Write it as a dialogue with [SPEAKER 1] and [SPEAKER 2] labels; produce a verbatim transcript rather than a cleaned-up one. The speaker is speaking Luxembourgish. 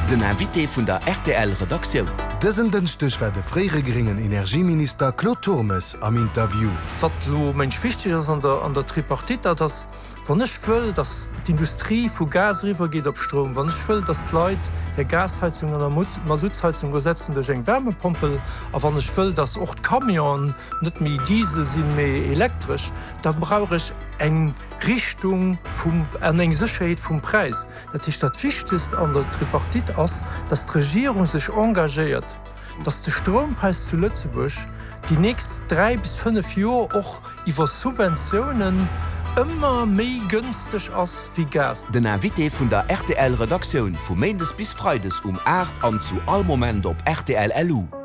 [SPEAKER 1] Den Invité vun der R T L-Redaktion.
[SPEAKER 2] Dëssen den Stich war de fréiregeringen Energieminister Claude Turmes am Interview.
[SPEAKER 3] Wat lo mensch wichtig ist an der, an der Tripartite, dass wann ich will, dass die Industrie vu Gasriver geht op Strom, wann ich will, dass Leute her Gasheizung an der Mazutheizung gesetzen durch eng Wärmepumpel, a wann ich will, dass auch Kamion net mi Diesel sind mé elektrisch, dann brauche ich eng Richtung vom en eng Sicherheit vom Preis. Dat ich dat wichtigst an der Tripartite ass, dass die Regierung sich engagiert, dass der Strompreis zu Lützeburg die nächsten drei bis fünf Jahre auch über Subventionen immer méi günstig ass wie Gas.
[SPEAKER 1] Den Invité vun der R T L-Redaktion vu Mendes bis Freides um acht an zu all Moment op R T L L U.